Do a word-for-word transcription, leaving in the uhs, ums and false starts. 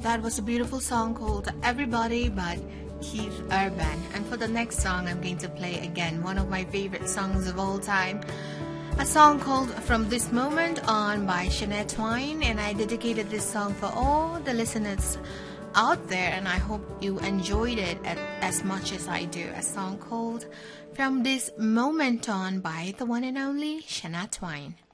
that was a beautiful song called Everybody by Keith Urban. And for the next song, I'm going to play again one of my favorite songs of all time, a song called From This Moment On by Shania Twain. And I dedicated this song for all the listeners out there, and I hope you enjoyed it at, as much as I do. A song called From This Moment On by the one and only Shania Twain.